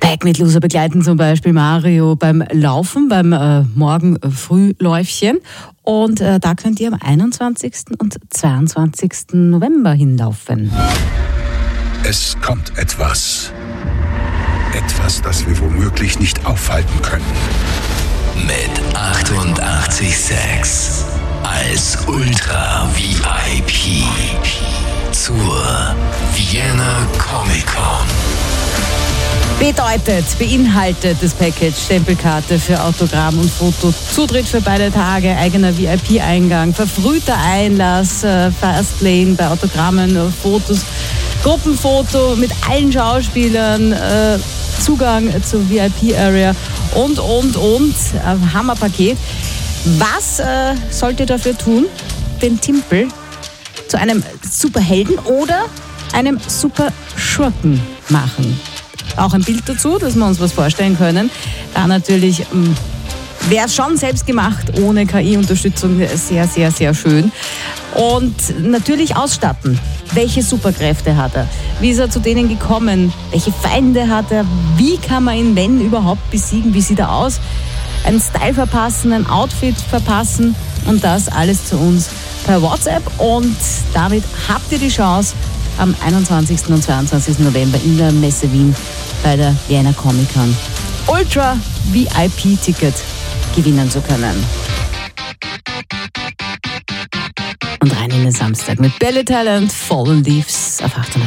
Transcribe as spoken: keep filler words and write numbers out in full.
Back mit Loser begleiten zum Beispiel Mario beim Laufen, beim äh, Morgenfrühläufchen. Und äh, da könnt ihr am einundzwanzigsten und zweiundzwanzigsten November hinlaufen. Es kommt etwas. Etwas, das wir womöglich nicht aufhalten können. Mit achtundachtzig Komma sechs als Ultra V I P zur Vienna Comic Con. Bedeutet, beinhaltet das Package Stempelkarte für Autogramm und Foto, Zutritt für beide Tage, eigener V I P-Eingang, verfrühter Einlass, äh, Fast Lane bei Autogrammen, äh, Fotos, Gruppenfoto mit allen Schauspielern, äh, Zugang zur V I P-Area und, und, und. Äh, Hammerpaket. Was äh, sollt ihr dafür tun? Den Timpel zu einem Superhelden oder einem Superschurken machen. Auch ein Bild dazu, dass wir uns was vorstellen können. Da natürlich wäre es schon selbst gemacht, ohne K I-Unterstützung, sehr, sehr, sehr schön. Und natürlich ausstatten. Welche Superkräfte hat er? Wie ist er zu denen gekommen? Welche Feinde hat er? Wie kann man ihn, wenn überhaupt, besiegen? Wie sieht er aus? Einen Style verpassen, ein Outfit verpassen und das alles zu uns per WhatsApp. Und damit habt ihr die Chance, am einundzwanzigsten und zweiundzwanzigsten November in der Messe Wien bei der Vienna Comic Con Ultra V I P-Ticket gewinnen zu können. Und rein in den Samstag mit Belly Talent, Fallen Leaves auf achtundachtzig.